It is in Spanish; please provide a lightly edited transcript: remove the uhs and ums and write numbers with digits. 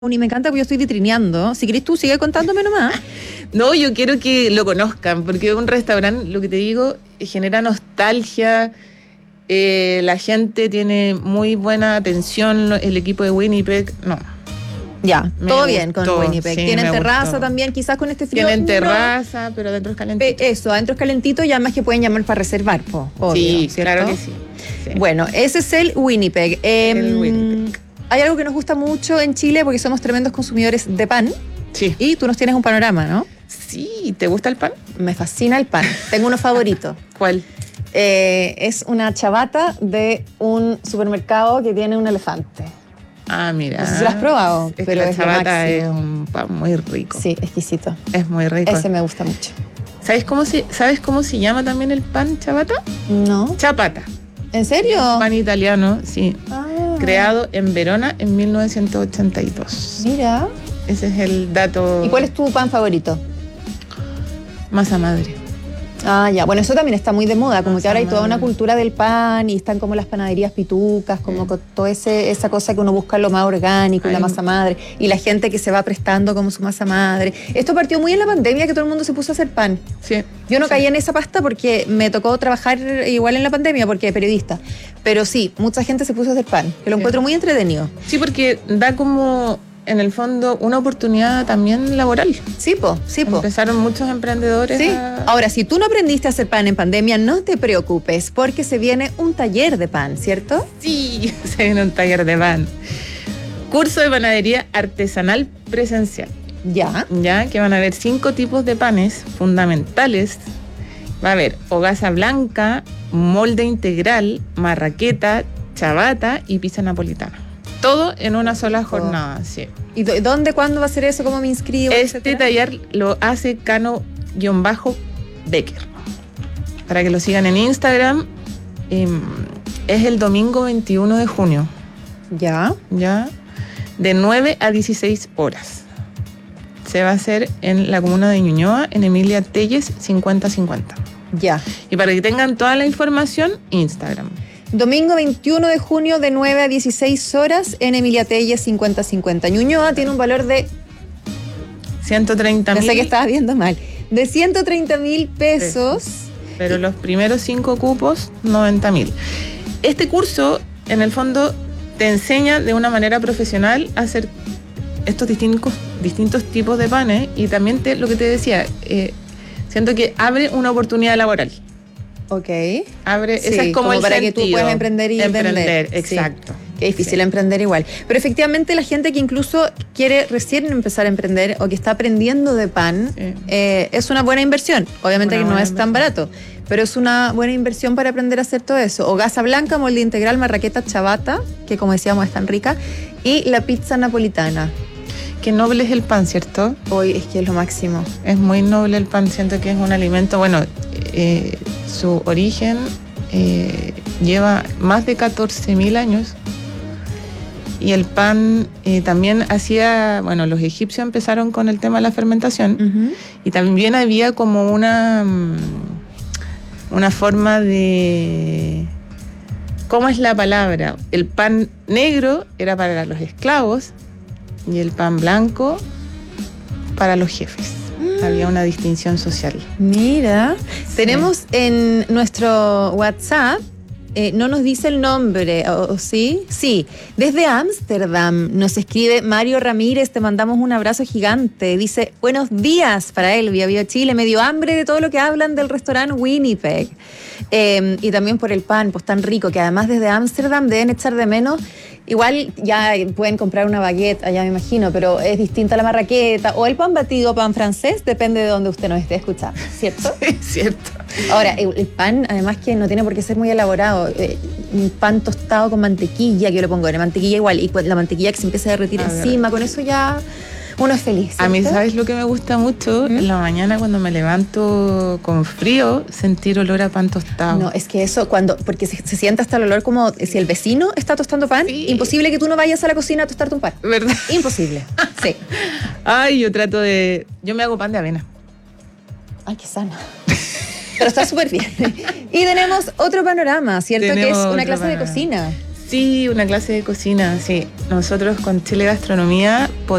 Y me encanta porque yo estoy vitrineando. Si querés tú, sigue contándome nomás. No, yo quiero que lo conozcan, porque un restaurante, lo que te digo, genera nostalgia. La gente tiene muy buena atención, el equipo de Winnipeg, no. Ya, todo bien gustó, con Winnipeg. sí, Tienen me terraza gustó. también, quizás con este frío. Tienen no. terraza, pero adentro es calentito. Eso, adentro es calentito y además que pueden llamar para reservar, obvio, Sí, ¿cierto? claro que sí. Bueno, ese es el Winnipeg. El Winnipeg. Hay algo que nos gusta mucho en Chile porque somos tremendos consumidores de pan. Sí. Y tú nos tienes un panorama, ¿no? Sí, ¿te gusta el pan? Me fascina el pan. Tengo uno favorito. ¿Cuál? Es una chabata de un supermercado que tiene un elefante. Ah, mira. No sé si lo has probado, Es pero que la es lo chabata máximo. es un pan muy rico. Sí, exquisito. Es muy rico. Ese me gusta mucho. ¿Sabes cómo se llama también el pan chabata? No. Chapata. ¿En serio? Pan italiano, sí. Ah, Creado en Verona en 1982. mira. Ese es el dato. ¿Y cuál es tu pan favorito? Masa madre. Ah, ya. Bueno, eso también está muy de moda, como Masa que ahora hay toda madre. una cultura del pan y están como las panaderías pitucas, como con toda esa cosa que uno busca lo más orgánico, y la Ay. masa madre, y la gente que se va prestando como su masa madre. Esto partió muy en la pandemia, que todo el mundo se puso a hacer pan. Sí. Yo no Sí. caí en esa pasta porque me tocó trabajar igual en la pandemia, porque periodista. Pero sí, mucha gente se puso a hacer pan, que lo Sí. encuentro muy entretenido. Sí, porque da como, en el fondo, una oportunidad también laboral. Sí, po. Empezaron muchos emprendedores Sí. a... Ahora, si tú no aprendiste a hacer pan en pandemia, no te preocupes, porque se viene un taller de pan, ¿cierto? Sí, se viene un taller de pan. Curso de panadería artesanal presencial. Ya. Ya que van a haber 5 tipos de panes fundamentales. Va a haber hogaza blanca, molde integral, marraqueta, chabata y pizza napolitana. Todo en una sola jornada, sí. ¿Y dónde, cuándo va a ser eso? ¿Cómo me inscribo? Este etcétera? taller lo hace Cano-Becker. Para que lo sigan en Instagram. Es el domingo 21 de junio, Ya. ¿ya? De 9 a 16 horas. Se va a hacer en la comuna de Ñuñoa, en Emilia Telles 5050. Ya. Y para que tengan toda la información, Instagram. Domingo 21 de junio de 9 a 16 horas en Emilia Telles 5050. Ñuñoa tiene un valor de, 130.000. pensé que estaba viendo mal, de 130.000 pesos. Pero los primeros 5 cupos, 90.000. Este curso, en el fondo, te enseña de una manera profesional a hacer estos distintos tipos de panes y también lo que te decía, siento que abre una oportunidad laboral. Ok. Abre, Sí, ese es como el para sentido. que tú puedas emprender y vender. Exacto. Sí. Qué difícil Sí. emprender igual. Pero efectivamente la gente que incluso quiere recién empezar a emprender o que está aprendiendo de pan, Sí. es una buena inversión. Obviamente Una que no buena es tan barato, pero es una buena inversión para aprender a hacer todo eso. Hogaza blanca, molde integral, marraqueta, chabata, que como decíamos es tan rica, y la pizza napolitana. Qué noble es el pan, ¿cierto? Hoy es que es lo máximo. Es muy noble el pan, siento que es un alimento, bueno, su origen lleva más de 14.000 años y el pan también hacía, bueno, los egipcios empezaron con el tema de la fermentación y también había como una forma de... ¿Cómo es la palabra? El pan negro era para los esclavos y el pan blanco para los jefes. Había una distinción social. Mira, tenemos en nuestro WhatsApp, no nos dice el nombre, ¿o sí? Sí, desde Ámsterdam nos escribe Mario Ramírez, te mandamos un abrazo gigante. Dice, buenos días para él, Viva Chile, me dio hambre de todo lo que hablan del restaurante Winnipeg. Y también por el pan, pues tan rico, que además desde Ámsterdam deben echar de menos. Igual ya pueden comprar una baguette allá, me imagino, pero es distinta la marraqueta o el pan batido, pan francés, depende de donde usted nos esté escuchando, ¿cierto? Sí, cierto. Ahora, el pan, además que no tiene por qué ser muy elaborado, un pan tostado con mantequilla, que yo le pongo en mantequilla igual, y la mantequilla que se empieza a derretir encima, con eso ya uno es feliz, ¿cierto? A mí, ¿sabes lo que me gusta mucho? En la mañana cuando me levanto con frío, sentir olor a pan tostado. No, es que eso, porque se siente hasta el olor como si el vecino está tostando pan, Sí. imposible que tú no vayas a la cocina a tostarte un pan. ¿Verdad? Imposible, sí. Ay, yo me hago pan de avena. Ay, qué sana. Pero está súper bien. Y tenemos otro panorama, ¿cierto? Tenemos que es una otro clase de panorama. cocina. Sí, una clase de cocina, sí. Nosotros con Chile Gastronomía